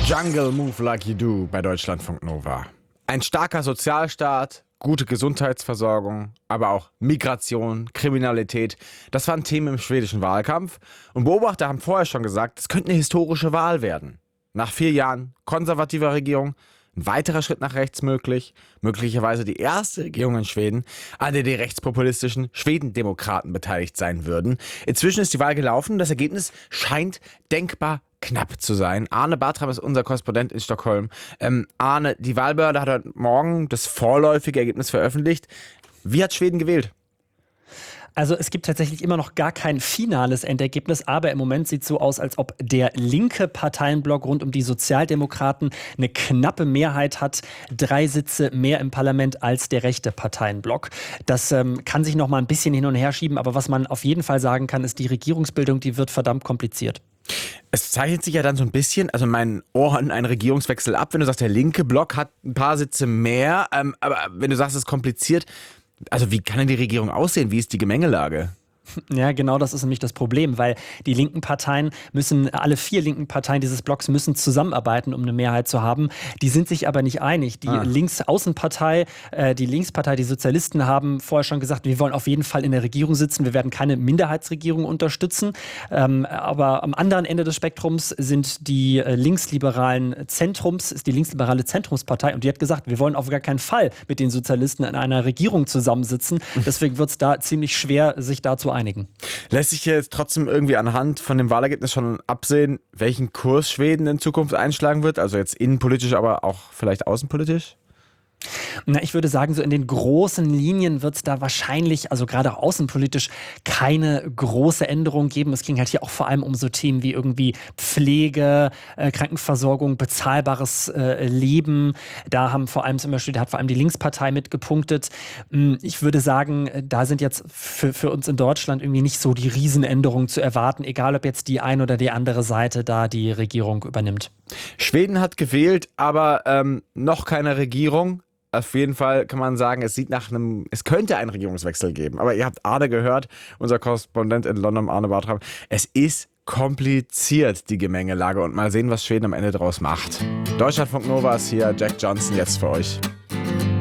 Jungle Move Like You Do bei Deutschlandfunk Nova. Ein starker Sozialstaat, gute Gesundheitsversorgung, aber auch Migration, Kriminalität. Das waren Themen im schwedischen Wahlkampf. Und Beobachter haben vorher schon gesagt, es könnte eine historische Wahl werden. Nach 4 Jahren konservativer Regierung ein weiterer Schritt nach rechts möglich. Möglicherweise die erste Regierung in Schweden, an der die rechtspopulistischen Schwedendemokraten beteiligt sein würden. Inzwischen ist die Wahl gelaufen. Das Ergebnis scheint denkbar knapp zu sein. Arne Bartram ist unser Korrespondent in Stockholm. Arne, die Wahlbehörde hat heute Morgen das vorläufige Ergebnis veröffentlicht. Wie hat Schweden gewählt? Also es gibt tatsächlich immer noch gar kein finales Endergebnis, aber im Moment sieht es so aus, als ob der linke Parteienblock rund um die Sozialdemokraten eine knappe Mehrheit hat, 3 Sitze mehr im Parlament als der rechte Parteienblock. Das kann sich noch mal ein bisschen hin und her schieben, aber was man auf jeden Fall sagen kann, ist, die Regierungsbildung, die wird verdammt kompliziert. Es zeichnet sich ja dann so ein bisschen, also in meinen Ohren, ein Regierungswechsel ab, wenn du sagst, der linke Block hat ein paar Sitze mehr, aber wenn du sagst, es ist kompliziert, also wie kann denn die Regierung aussehen? Wie ist die Gemengelage? Ja, genau, das ist nämlich das Problem, weil die linken Parteien alle 4 linken Parteien dieses Blocks müssen zusammenarbeiten, um eine Mehrheit zu haben. Die sind sich aber nicht einig. Die Linksaußenpartei, die Linkspartei, die Sozialisten haben vorher schon gesagt, wir wollen auf jeden Fall in der Regierung sitzen, wir werden keine Minderheitsregierung unterstützen. Aber am anderen Ende des Spektrums sind die linksliberale Zentrumspartei und die hat gesagt, wir wollen auf gar keinen Fall mit den Sozialisten in einer Regierung zusammensitzen. Deswegen wird es da ziemlich schwer, sich dazu einigen. Lässt sich jetzt trotzdem irgendwie anhand von dem Wahlergebnis schon absehen, welchen Kurs Schweden in Zukunft einschlagen wird? Also jetzt innenpolitisch, aber auch vielleicht außenpolitisch? Na, ich würde sagen, so in den großen Linien wird es da wahrscheinlich, also gerade außenpolitisch, keine große Änderung geben. Es ging halt hier auch vor allem um so Themen wie irgendwie Pflege, Krankenversorgung, bezahlbares Leben. Da hat vor allem die Linkspartei mitgepunktet. Ich würde sagen, da sind jetzt für uns in Deutschland irgendwie nicht so die Riesenänderungen zu erwarten, egal ob jetzt die eine oder die andere Seite da die Regierung übernimmt. Schweden hat gewählt, aber noch keine Regierung. Auf jeden Fall kann man sagen, es könnte einen Regierungswechsel geben. Aber ihr habt Arne gehört, unser Korrespondent in London, Arne Bartram. Es ist kompliziert, die Gemengelage. Und mal sehen, was Schweden am Ende draus macht. Deutschlandfunk Nova ist hier, Jack Johnson jetzt für euch.